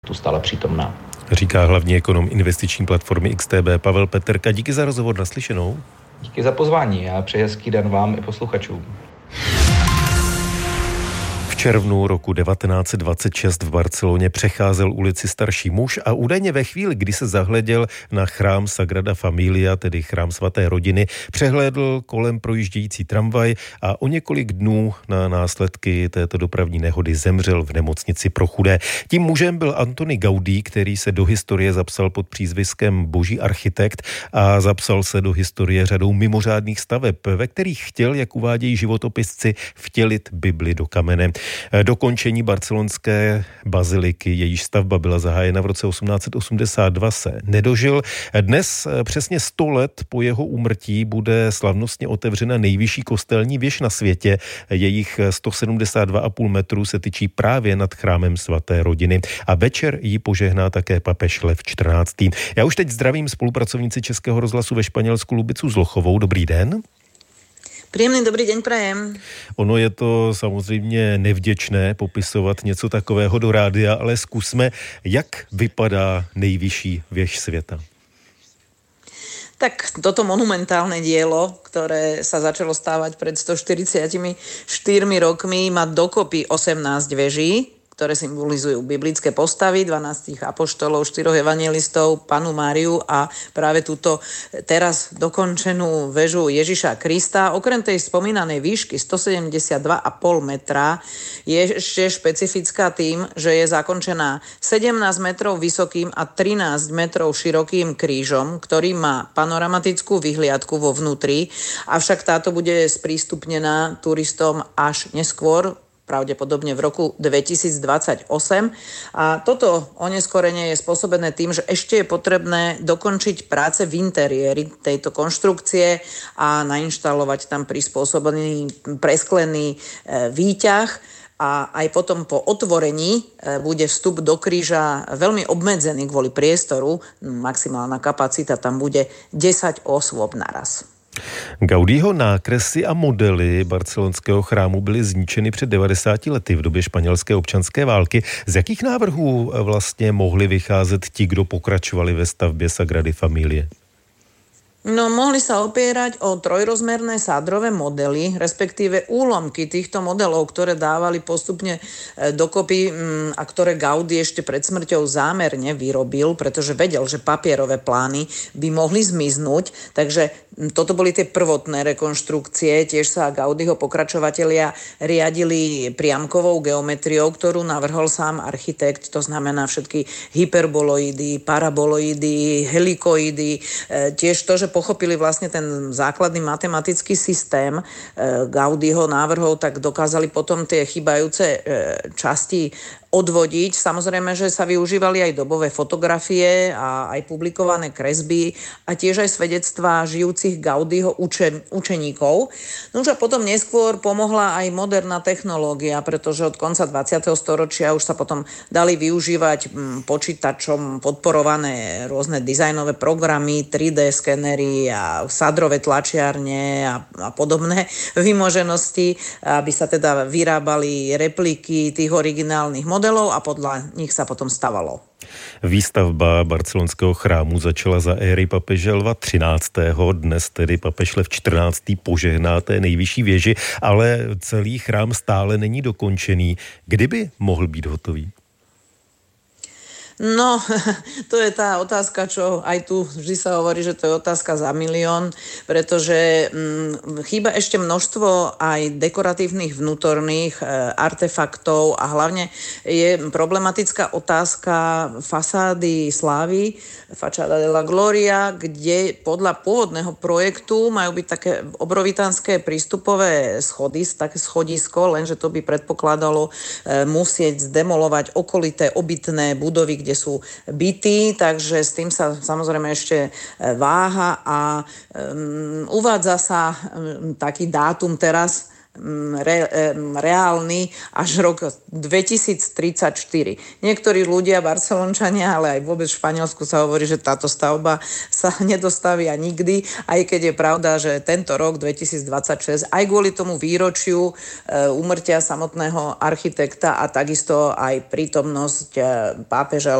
tu stále přítomná. Říká hlavní ekonom investiční platformy XTB Pavel Peterka. Díky za rozhovor, naslyšenou. Díky za pozvání a přeji hezký den vám i posluchačům. V červnu roku 1926 v Barceloně přecházel ulici starší muž a údajně ve chvíli, kdy se zahleděl na chrám Sagrada Familia, tedy chrám svaté rodiny, přehlédl kolem projíždějící tramvaj a o několik dnů na následky této dopravní nehody zemřel v nemocnici pro chudé. Tím mužem byl Antoni Gaudí, který se do historie zapsal pod přízviskem Boží architekt a zapsal se do historie řadou mimořádných staveb, ve kterých chtěl, jak uvádějí životopisci, vtělit Bibli do kamene. Dokončení barcelonské baziliky, jejíž stavba byla zahájena v roce 1882, se nedožil. Dnes přesně 100 let po jeho úmrtí bude slavnostně otevřena nejvyšší kostelní věž na světě. Jejich 172,5 metrů se tyčí právě nad chrámem svaté rodiny a večer ji požehná také papež Lev XIV. Já už teď zdravím spolupracovnici Českého rozhlasu ve Španělsku Lubicu Zlochovou. Dobrý den. Príjemný dobrý deň prajem. Ono je to samozřejmě nevděčné popisovat něco takového do rádia, ale zkusme, jak vypadá nejvyšší věž světa. Tak toto monumentálne dielo, ktoré sa začalo stávať pred 144 rokmi, má dokopy 18 veží, ktoré symbolizujú biblické postavy, 12 apoštolov, 4 evangelistov, Pannu Máriu a práve túto teraz dokončenú väžu Ježiša Krista. Okrem tej spomínanej výšky 172,5 metra je ešte špecifická tým, že je zakončená 17 metrov vysokým a 13 metrov širokým krížom, ktorý má panoramatickú vyhliadku vo vnútri, avšak táto bude sprístupnená turistom až neskôr, pravdepodobne v roku 2028. A toto oneskorenie je spôsobené tým, že ešte je potrebné dokončiť práce v interiéri tejto konštrukcie a nainštalovať tam prispôsobený presklený výťah. A aj potom po otvorení bude vstup do kríža veľmi obmedzený kvôli priestoru. Maximálna kapacita tam bude 10 osôb naraz. Gaudího nákresy a modely barcelonského chrámu byly zničeny před 90 lety v době španělské občanské války. Z jakých návrhů vlastně mohli vycházet ti, kdo pokračovali ve stavbě Sagrady Familie? No, mohli sa opierať o trojrozmerné sádrové modely, respektíve úlomky týchto modelov, ktoré dávali postupne dokopy a ktoré Gaudí ešte pred smrťou zámerne vyrobil, pretože vedel, že papierové plány by mohli zmiznúť, takže toto boli tie prvotné rekonštrukcie. Tiež sa Gaudího pokračovatelia riadili priamkovou geometriou, ktorú navrhol sám architekt, to znamená všetky hyperboloidy, paraboloidy, helikoidy, tiež to, že pochopili vlastne ten základný matematický systém Gaudího návrhov, tak dokázali potom tie chýbajúce časti odvodiť. Samozrejme, že sa využívali aj dobové fotografie a aj publikované kresby a tiež aj svedectvá žijúcich Gaudího učeníkov. No už a potom neskôr pomohla aj moderná technológia, pretože od konca 20. storočia už sa potom dali využívať počítačom podporované rôzne dizajnové programy, 3D skenery a sádrové tlačiarne a podobné vymoženosti, aby sa teda vyrábali repliky tých originálnych modelov a podľa nich sa potom stavalo. Výstavba barcelonského chrámu začala za éry papeže Lva XIII. Dnes tedy papež Lev XIV. Požehná té nejvyšší věži, ale celý chrám stále není dokončený. Kdyby mohl být hotový? No, to je tá otázka, čo aj tu vždy sa hovorí, že to je otázka za milión, pretože chýba ešte množstvo aj dekoratívnych vnútorných artefaktov a hlavne je problematická otázka fasády Slávy, Fachada de la Gloria, kde podľa pôvodného projektu majú byť také obrovitánske prístupové schody, také schodisko, lenže to by predpokladalo musieť zdemolovať okolité obytné budovy, kde sú byty, takže s tým sa samozrejme ešte váha a uvádza sa taký dátum teraz reálny až rok 2034. Niektorí ľudia, Barcelončania, ale aj vôbec v Španielsku sa hovorí, že táto stavba sa nedostavia nikdy, aj keď je pravda, že tento rok 2026 aj kvôli tomu výročiu úmrtia samotného architekta a takisto aj prítomnosť pápeža